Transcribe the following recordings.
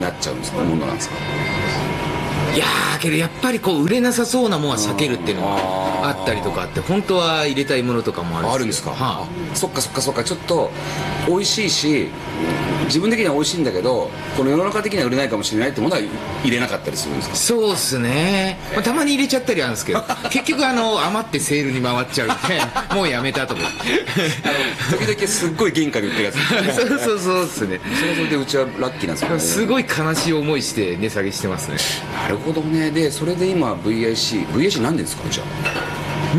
なっちゃうんですか、ものなんですか？ いやーけどやっぱりこう売れなさそうなものは避けるっていうのがあったりとかあって、本当は入れたいものとかもあるんですけど。 あるんですか？はあ、そっかそっかそっか。ちょっと美味しいし自分的には美味しいんだけど、この世の中的には売れないかもしれないってものは入れなかったりするんですか？ そうっすね、まあ、たまに入れちゃったりあるんですけど結局余ってセールに回っちゃうみたいなもうやめたとか時々すっごい原価で売ってるやつそうっすね。 それはそれでうちはラッキーなんですけどね。 すごい悲しい思いして値下げしてますね。 なるほどね。でそれで今 VIC 何年ですか？じゃあ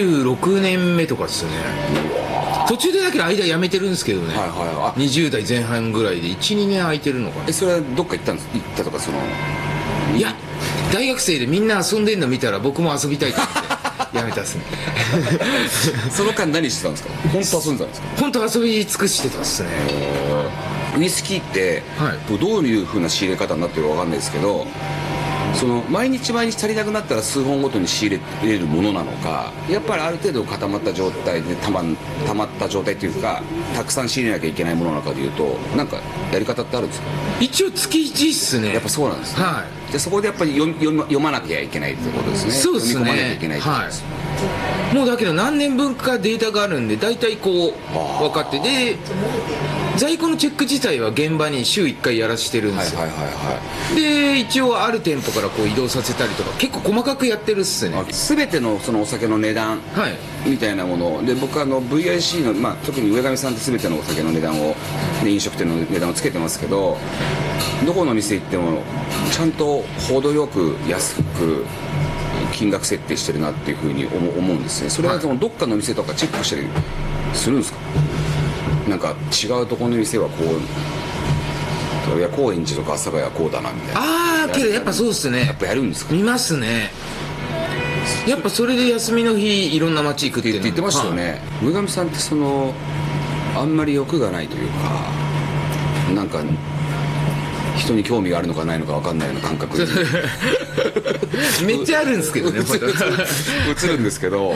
26年目とかですよね。途中でだけど間やめてるんですけどね、 はいはい。 20代前半ぐらいで 1,2 年空いてるのかな。 それはどっか行ったんです？行ったとかいや大学生でみんな遊んでんの見たら僕も遊びたいと思ってやめたっすねその間何してたんですか？本当遊んでたんですか？ 本当遊び尽くしてたっすね。 ウイスキーって、 はい、 どういう風な仕入れ方になってるか分かんないですけど、その毎日毎日足りなくなったら数本ごとに仕入れるものなのか、やっぱりある程度固まった状態でたまった状態というか、たくさん仕入れなきゃいけないものなのかでいうと、なんかやり方ってあるんですか？ 一応月1っすね。 やっぱそうなんですね。 はい、 でそこでやっぱり読まなきゃいけないってことですね。 そうですね、 読み込まなきゃいけないってことです、 はい、もうだけど何年分かデータがあるんで大体こう分かって、で在庫のチェック自体は現場に週1回やらしてるんですよ。 はいはいはいはい。 で一応ある店舗からこう移動させたりとか結構細かくやってるっすね。 全てのそのお酒の値段みたいなもので、僕VIC の、特に上上さんって全てのお酒の値段を、ね、飲食店の値段をつけてますけど、どこの店行ってもちゃんと程よく安く金額設定してるなっていうふうに思うんですね。それはそのどっかの店とかチェックしたりするんですか？なんか違うところの店はこう、いや高円寺とか阿佐ヶ谷はこうだなみたいな。 ああけどやっぱそうっすね。 やっぱやるんですか？ 見ますね。やっぱそれで休みの日いろんな街行くって言ってましたよね。上上さんってあんまり欲がないというか、なんか人に興味があるのかないのか分かんないような感覚にめっちゃあるんですけどね映るんですけど、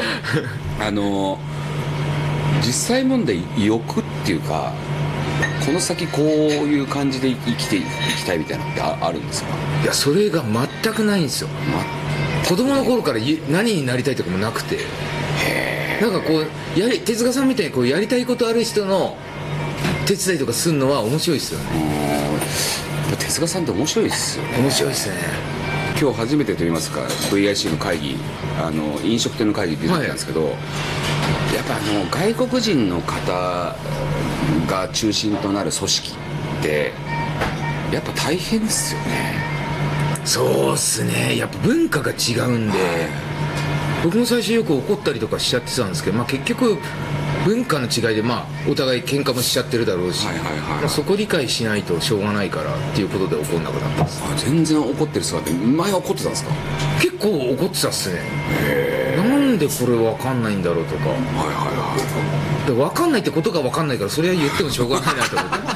実際問題欲っていうか、この先こういう感じで生きていきたいみたいなのってあるんですか？ いやそれが全くないんですよ。子供の頃から何になりたいとかもなくて、なんかこう手塚さんみたいにこうやりたいことある人の手伝いとかするのは面白いですよね。 手塚さんって面白いですよね。 面白いですね。 今日初めてといいますか VIC の会議、飲食店の会議出てきたんですけど、やっぱ外国人の方が中心となる組織ってやっぱ大変ですよね。 そうっすね。やっぱ文化が違うんで、僕も最初よく怒ったりとかしちゃってたんですけど、結局文化の違いでお互い喧嘩もしちゃってるだろうし、そこ理解しないとしょうがないからっていうことで怒んなくなったんです。 全然怒ってる姿、前は怒ってたんですか？ 結構怒ってたっすね。なんでこれ分かんないんだろうとか、で分かんないってことが分かんないから、それは言ってもしょうがないなと思って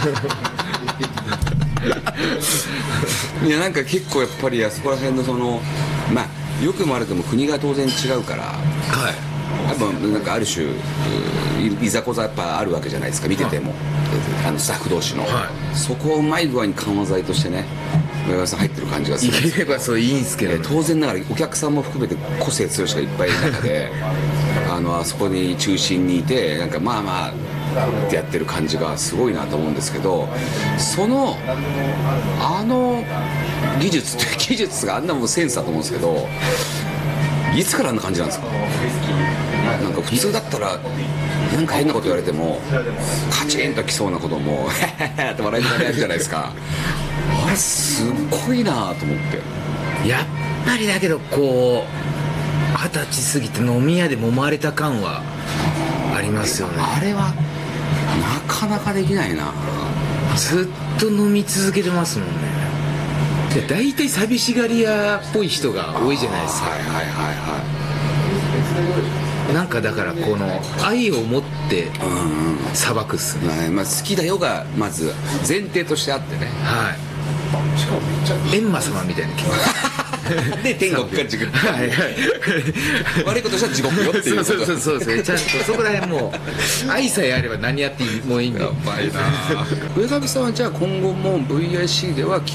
いやなんか結構やっぱりあそこら辺の良くも悪くも国が当然違うから、やっぱなんかある種いざこざやっぱあるわけじゃないですか、見てても、スタッフ同士の、そこをうまい具合に緩和剤としてね上山さん入ってる感じがする。 いければそういいんですけど、 当然ながらお客さんも含めて個性強い人がいっぱいいる中であそこに中心にいてなんかってやってる感じがすごいなと思うんですけど、技術があんなもんセンスだと思うんですけど、いつからあんな感じなんですか？なんか普通だったらなんか変なこと言われてもカチンときそうなこともって笑いながらやるじゃないですか。あれすごいなと思って。 やっぱりだけどこう20歳過ぎて飲み屋で揉まれた感はありますよね。 あれはなかなかできないな。 ずっと飲み続けてますもんね。大体寂しがり屋っぽい人が多いじゃないですか。なんかだからこの愛を持って裁くっすね。 好きだよがまず前提としてあってね。 閻魔様みたいな気持ちで天国か地獄か、 はいはい悪いことしたら地獄よっていうこと。 そうですね、ちゃんとそこら辺も愛さえあれば何やってもいいんで。 やばいな。上上さんはじゃあ今後も VIC では